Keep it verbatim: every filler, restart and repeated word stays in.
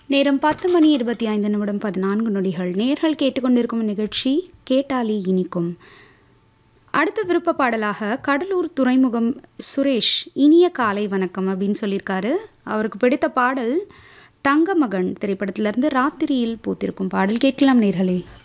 நேரம் பத்து மணி இருபத்தி ஐந்து நிமிடம் பதினான்கு நொடிகள். நேர்கள் கேட்டுக்கொண்டிருக்கும் நிகழ்ச்சி கேட்டாலி இனிக்கும். அடுத்த விருப்ப பாடலாக கடலூர் துறைமுகம் சுரேஷ் இனிய காலை வணக்கம் அப்படின்னு சொல்லியிருக்காரு. அவருக்கு பிடித்த பாடல் தங்கமகன் திரைப்படத்திலிருந்து ராத்திரியில் பூத்திருக்கும் பாடல் கேட்கலாம் நேர்களே.